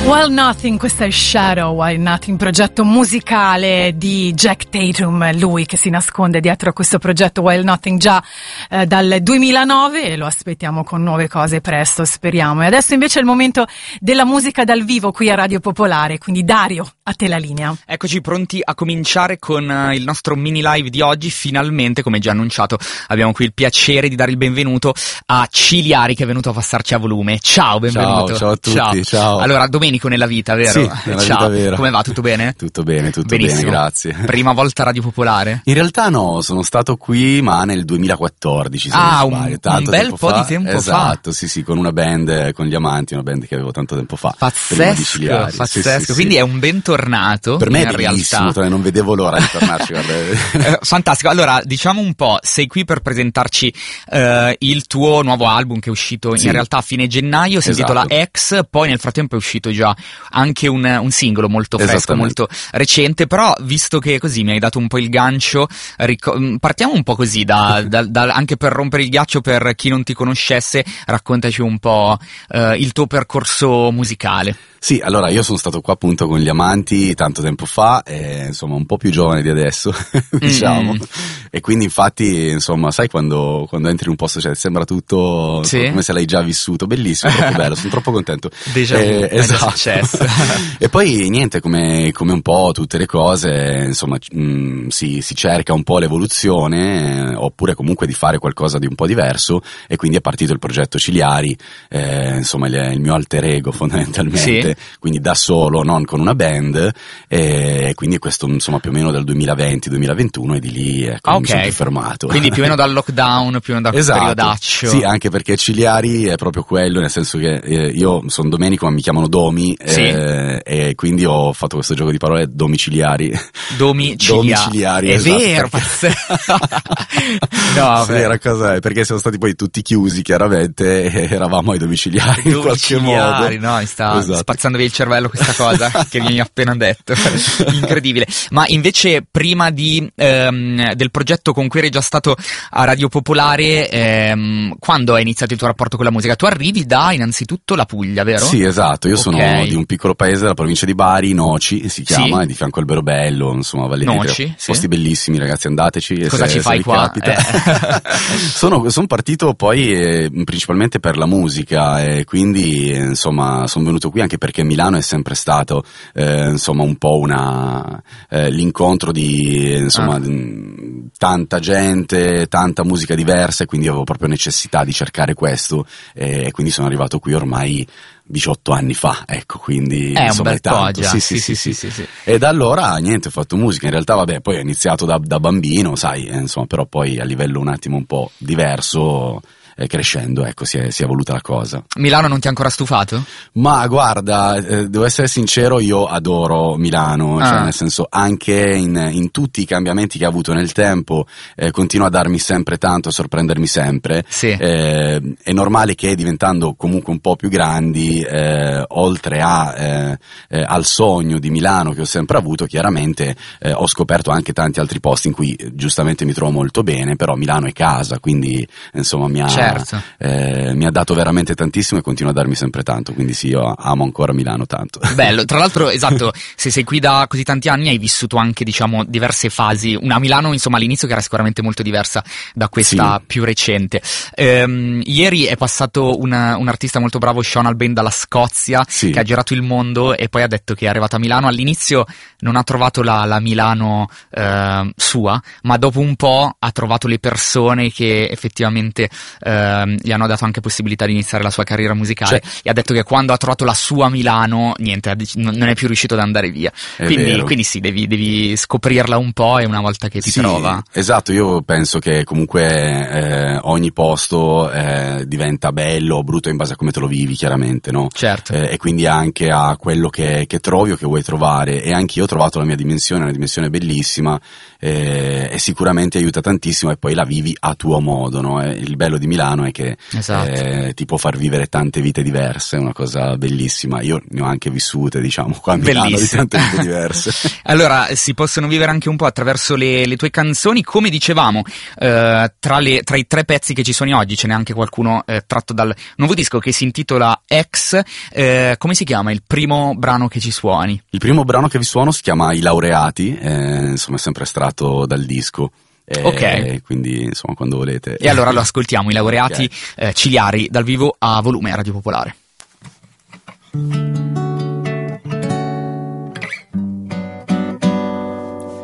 While Nothing, questa è Shadow, While Nothing, progetto musicale di Jack Tatum, lui che si nasconde dietro a questo progetto While Nothing già dal 2009 e lo aspettiamo con nuove cose presto, speriamo. E adesso invece è il momento della musica dal vivo qui a Radio Popolare, quindi Dario, a te la linea. Eccoci pronti a cominciare con il nostro mini live di oggi. Finalmente, come già annunciato, abbiamo qui il piacere di dare il benvenuto a Ciliari, che è venuto a passarci a volume. Ciao, benvenuto. Ciao a tutti, ciao. Allora, Domenico nella vita, vero? Sì, nella vita vera. Come va? Tutto bene? Tutto bene, Benissimo. grazie. Prima volta a Radio Popolare? In realtà no, sono stato qui ma nel 2014, se non sbaglio. Un bel po' di tempo fa. Esatto, sì, con una band, con gli Amanti, una band che avevo tanto tempo fa. Pazzesco. Sì. Quindi è un bentornato. Per me è bellissimo, realtà. Non vedevo l'ora di tornarci. Fantastico. Allora, diciamo un po', sei qui per presentarci il tuo nuovo album che è uscito in realtà a fine gennaio, si intitola X, poi nel frattempo è uscito già anche un singolo molto fresco, molto recente, però visto che così mi hai dato un po' il gancio, partiamo un po' così anche per rompere il ghiaccio per chi non ti conoscesse, raccontaci un po' il tuo percorso musicale. Sì, allora io sono stato qua appunto con gli Amanti tanto tempo fa, insomma un po' più giovane di adesso, diciamo, e quindi infatti insomma sai quando entri in un posto sembra tutto come se l'hai già vissuto, bellissimo, troppo bello, sono troppo contento. Esatto. E poi niente, come un po' tutte le cose, insomma si cerca un po' l'evoluzione, oppure comunque di fare qualcosa di un po' diverso, e quindi è partito il progetto Ciliari, insomma il mio alter ego fondamentalmente. Quindi da solo, non con una band, e quindi questo insomma più o meno dal 2020-2021, e di lì mi sono più fermato. Quindi più o meno dal lockdown, più o meno da questo periodaccio. Sì, anche perché Ciliari è proprio quello, nel senso che io sono Domenico ma mi chiamano Domi, e quindi ho fatto questo gioco di parole domiciliari. Domiciliari, è esatto, vero, no, sì, era cosa, perché siamo stati poi tutti chiusi, chiaramente, e eravamo ai domiciliari in qualche modo. No, mi sta spazzando via il cervello questa cosa che mi hai appena detto. Incredibile. Ma invece prima del progetto con cui eri già stato a Radio Popolare, quando hai iniziato il tuo rapporto con la musica? Tu arrivi da innanzitutto la Puglia, vero? Sì, esatto, io sono di un piccolo paese della provincia di Bari, Noci si chiama, è di fianco al Alberobello, insomma, Valle Negra, posti bellissimi, ragazzi, andateci. Cosa ci fai qua? Sono partito poi principalmente per la musica, e quindi insomma sono venuto qui anche perché Milano è sempre stato insomma un po' l'incontro di insomma tanta gente, tanta musica diversa, e quindi avevo proprio necessità di cercare questo, e quindi sono arrivato qui ormai 18 anni fa, ecco, quindi insomma, un bel po' già. Sì. E da allora niente, ho fatto musica, in realtà vabbè, poi ho iniziato da bambino, sai, insomma, però poi a livello un attimo un po' diverso, crescendo, ecco, si è evoluta la cosa. Milano non ti ha ancora stufato? Ma guarda, devo essere sincero, io adoro Milano, cioè nel senso, anche in tutti i cambiamenti che ha avuto nel tempo, continua a darmi sempre tanto, a sorprendermi sempre. Sì. È normale che diventando comunque un po' più grandi, oltre al sogno di Milano che ho sempre avuto, chiaramente ho scoperto anche tanti altri posti in cui giustamente mi trovo molto bene, però Milano è casa, quindi insomma mi ha dato veramente tantissimo e continua a darmi sempre tanto, quindi sì, io amo ancora Milano tanto. Bello, tra l'altro, esatto, se sei qui da così tanti anni hai vissuto anche, diciamo, diverse fasi, una Milano insomma all'inizio che era sicuramente molto diversa da questa più recente. Ieri è passato un artista molto bravo, Sean Alban, dalla Scozia, che ha girato il mondo e poi ha detto che è arrivato a Milano. All'inizio non ha trovato la Milano sua, ma dopo un po' ha trovato le persone che effettivamente gli hanno dato anche possibilità di iniziare la sua carriera musicale, e ha detto che quando ha trovato la sua Milano niente, non è più riuscito ad andare via, quindi sì, devi scoprirla un po', e una volta che ti trova. Esatto, io penso che comunque ogni posto diventa bello o brutto in base a come te lo vivi, chiaramente, no? Certo. E quindi anche a quello che trovi o che vuoi trovare, e anche io ho trovato la mia dimensione, una dimensione bellissima, e sicuramente aiuta tantissimo, e poi la vivi a tuo modo, no? Il bello di Milano Milano è che ti può far vivere tante vite diverse, è una cosa bellissima. Io ne ho anche vissute, diciamo, qua a Milano, di tante vite diverse. Allora, si possono vivere anche un po' attraverso le tue canzoni, come dicevamo, tra i 3 pezzi che ci sono oggi ce n'è anche qualcuno tratto dal nuovo disco che si intitola X. Come si chiama il primo brano che ci suoni? Il primo brano che vi suono si chiama I Laureati, insomma è sempre estratto dal disco. Ok. Quindi insomma quando volete. E allora lo ascoltiamo, I Laureati, Okay. Ciliari dal vivo a volume a Radio Popolare.